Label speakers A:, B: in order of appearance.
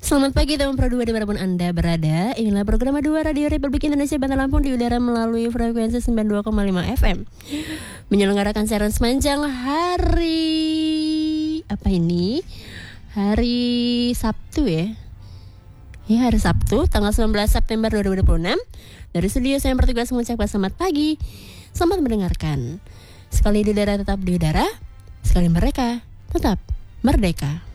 A: Selamat pagi teman Pro 2 dimanapun Anda berada. Inilah program 2 Radio Republik Indonesia Bantar Lampung di udara melalui frekuensi 92,5 FM. Menyelenggarakan siaran sepanjang hari Hari Sabtu ya. Ya, hari Sabtu tanggal 19 September 2026. Dari studio saya yang bertugas mengucapkan selamat pagi. Selamat mendengarkan. Sekali di udara tetap di udara, sekali mereka tetap merdeka.